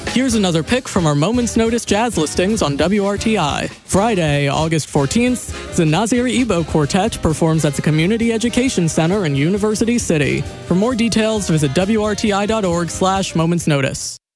Here's another pick from our Moments Notice jazz listings on WRTI. Friday, August 14th, the Nazir Ebo Quartet performs at the Community Education Center in University City. For more details, visit WRTI.org/momentsnotice.